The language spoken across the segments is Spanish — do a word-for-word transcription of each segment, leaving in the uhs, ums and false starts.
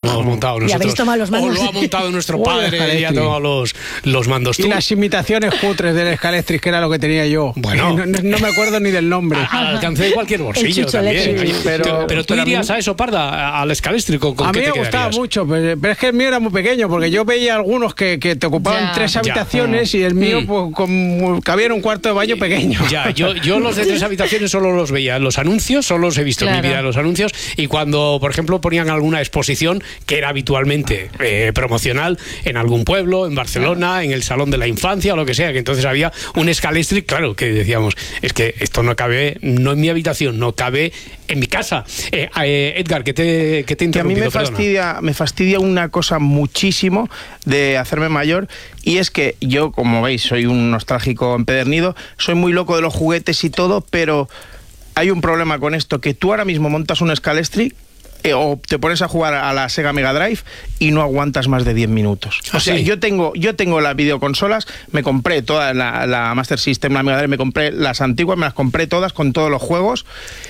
hemos montado nosotros. ¿Y habéis tomado los mandos? O lo ha montado nuestro padre y ha tomado los, los mandos. Y ¿Tú? las imitaciones cutres del Scalextric, que era lo que tenía yo. Bueno. No, no, no me acuerdo ni del nombre. Al alcance de cualquier bolsillo también. Sí, pero, pero, pero tú pero irías a, mí, a eso, Parda, al Scalextric. ¿Con, con a qué mí te me gustaba quedarías? mucho, pero, pero es que el mío era muy pequeño, porque yo veía algunos que, que te ocupaban ya. tres Ya. habitaciones y el mío Mm. pues, con, cabía en un cuarto de baño pequeño. Ya, yo, yo los de tres habitaciones solo los veía en los anuncios, solo los he visto Claro. en mi vida en los anuncios, y cuando, por ejemplo, ponían alguna exposición que era habitualmente eh, promocional en algún pueblo, en Barcelona, en el Salón de la Infancia o lo que sea, que entonces había un Scalextric, claro, que decíamos, es que esto no cabe, no en mi habitación, no cabe en mi casa. Eh, eh, Edgar, ¿qué te, qué te he Que a mí interrumpido? me Perdona. fastidia, me fastidia una cosa muchísimo de hacerme mayor, y es que yo, como veis, soy un nostálgico empedernido, soy muy loco de los juguetes y todo, pero hay un problema con esto, que tú ahora mismo montas un Scalextric eh, o te pones a jugar a la Sega Mega Drive y no aguantas más de diez minutos. ¿Ah, O sea, sí? yo tengo yo tengo las videoconsolas, me compré toda la, la Master System, la Mega Drive, me compré las antiguas, me las compré todas con todos los juegos.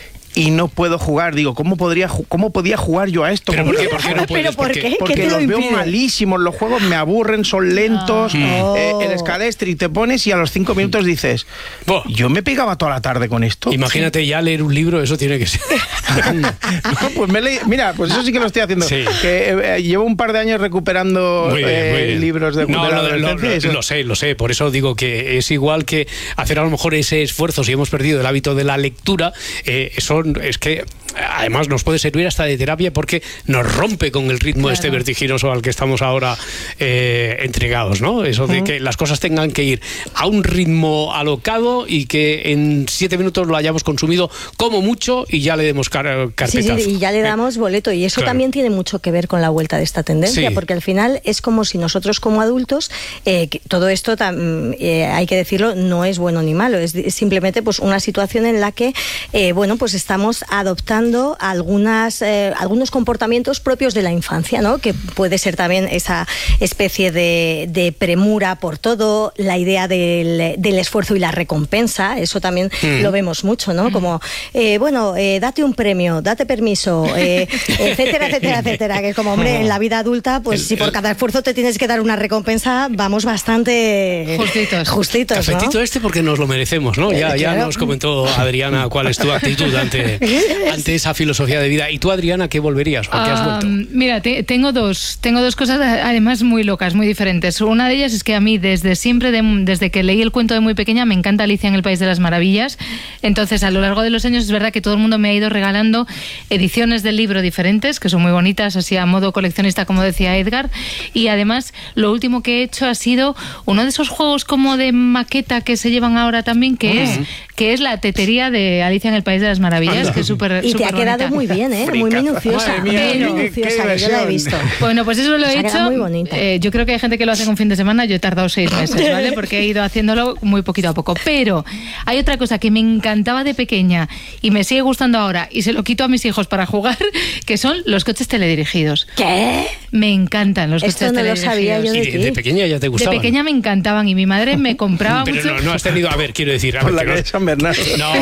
Y no puedo jugar, digo, ¿cómo podría ju- cómo podía jugar yo a esto? ¿Pero ¿Cómo- por qué? ¿Por qué no ¿Pero puedes? por Porque- qué? Porque ¿Qué te lo los veo impide? malísimos, los juegos me aburren, son lentos. Ah. Eh, Oh. el Scalextric te pones y a los cinco minutos dices, Buah. yo me pegaba toda la tarde con esto. Imagínate ya leer un libro, eso tiene que ser. No, pues me leí- mira, pues eso sí que lo estoy haciendo. Sí. Que eh, llevo un par de años recuperando Muy bien, eh, muy bien. libros de, No, de la lo, lo- adolescencia y lo- eso. lo sé, lo sé. Por eso digo que es igual que hacer a lo mejor ese esfuerzo si hemos perdido el hábito de la lectura. Eh, eso es que además nos puede servir hasta de terapia porque nos rompe con el ritmo Claro. este vertiginoso al que estamos ahora eh, entregados, ¿no? Eso de que las cosas tengan que ir a un ritmo alocado y que en siete minutos lo hayamos consumido como mucho y ya le demos car- Sí, carpetazo. sí, y ya le Eh, damos boleto. Y eso claro. también tiene mucho que ver con la vuelta de esta tendencia, Sí. porque al final es como si nosotros como adultos, eh, que todo esto, tam- eh, hay que decirlo, no es bueno ni malo, es, di- simplemente pues una situación en la que, eh, bueno, pues estamos adoptando algunas, eh, algunos comportamientos propios de la infancia, ¿no? Que puede ser también esa especie de, de premura por todo, la idea del, del esfuerzo y la recompensa, eso también Mm. lo vemos mucho, ¿no? Como, eh, bueno, eh, date un premio, date permiso, eh, etcétera, etcétera, etcétera, que como, hombre, en la vida adulta, pues El- si por el- cada esfuerzo te tienes que dar una recompensa, vamos bastante Justitos. justitos, ¿no? Cafetito este porque nos lo merecemos, ¿no? Ya, Eh, ya claro. nos comentó Adriana cuál es tu actitud ante, ante esa filosofía de vida. ¿Y tú, Adriana, qué volverías? ¿O qué has vuelto? Ah, mira, te- tengo dos, tengo dos cosas además muy locas, muy diferentes. Una de ellas es que a mí desde siempre, de- desde que leí el cuento de muy pequeña, me encanta Alicia en el País de las Maravillas. Entonces, a lo largo de los años es verdad que todo el mundo me ha ido regalando ediciones del libro diferentes, que son muy bonitas, así a modo coleccionista, como decía Edgar. Y además, lo último que he hecho ha sido uno de esos juegos como de maqueta que se llevan ahora también, que es que es la tetería de Alicia en el País de las Maravillas, Anda. que es súper Y te ha súper quedado bonita. muy bien, ¿eh? Muy Fricaza. minuciosa, Madre mía, muy qué- qué minuciosa, que yo la he diversión. visto. Bueno, pues eso lo O sea, he que era hecho. muy bonita. eh, yo creo que hay gente que lo hace en un fin de semana. Yo he tardado seis meses, ¿vale? Porque he ido haciéndolo muy poquito a poco. Pero hay otra cosa que me encantaba de pequeña y me sigue gustando ahora y se lo quito a mis hijos para jugar, que son los coches teledirigidos. ¿Qué? Me encantan los Esto coches no lo teledirigidos. sabía yo ¿Y de de, ti. de pequeña ya te De gustaban? pequeña me encantaban y mi madre me compraba Pero mucho. no, no has tenido... A ver, quiero decir... A Por ver, la que no- calle San Bernardo. No,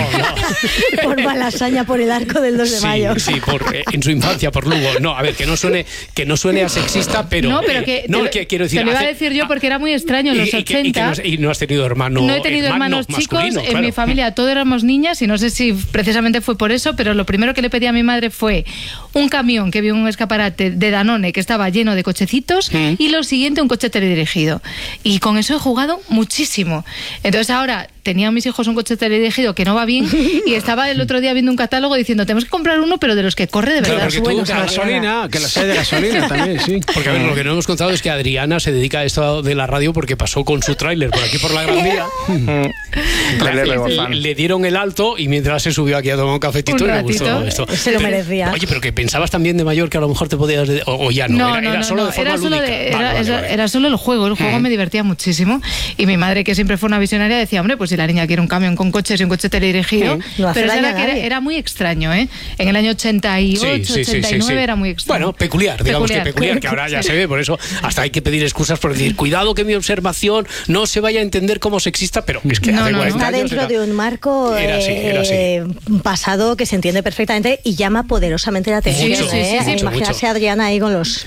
no. Por Malasaña, por el arco del dos de Sí, mayo. sí, por, eh, en su infancia, por Lugo. No, a ver, que no suene, que no suene a sexista, pero... no, pero eh, que, no, te, lo- que quiero decir... te lo iba a hace- decir yo porque era muy extraño en y, los y que- y que ochenta. no has, y no has tenido hermano... No he tenido hermano hermanos chicos, masculino, en claro. mi familia todos éramos niñas y no sé si precisamente fue por eso, pero lo primero que le pedí a mi madre fue un camión que vio en un escaparate de Danone que estaba lleno de cochecitos Mm. y lo siguiente un coche teledirigido. Y con eso he jugado muchísimo. Entonces ahora tenían mis hijos un coche teledirigido que no va bien y estaba el otro día viendo un catálogo diciendo tenemos que comprar uno pero de los que corre de Claro, verdad. porque tú- Bueno, De gasolina, que las hay de gasolina también, sí. Porque a ver, lo que no hemos contado es que Adriana se dedica a esto de la radio porque pasó con su tráiler por aquí por la Gran Vía. Trailer de le, Gozán. le dieron el alto y mientras se subió aquí a tomar un cafetito Un y le gustó ratito. esto. Se lo Pero- merecía. Oye, pero que pensabas también de mayor que a lo mejor te podías... de- o, o ya no, No, era, no, era no, solo no, de forma era solo, lúdica. de- Vale, era, vale, era- vale. era solo el juego, el juego me divertía muchísimo y mi madre, que siempre fue una visionaria, decía, hombre, pues si la niña quiere un camión con coches y un coche teledirigido, Sí, no hace pero es daño verdad a que era, nadie. era muy extraño, ¿eh? En el año ochenta y ocho, Sí, sí, sí, sí, ochenta y nueve sí. era muy extraño. Bueno, peculiar, digamos Peculiar. que peculiar, que ahora ya se ve, por eso hasta hay que pedir excusas por decir, cuidado que mi observación no se vaya a entender como sexista, pero es que No, hace no, no. cuarenta Está años dentro era- de un marco Era así, era así. eh, pasado que se entiende perfectamente y llama poderosamente la atención. Mucho, sí, sí, ¿eh? sí, mucho, Imaginarse mucho. a Adriana ahí con los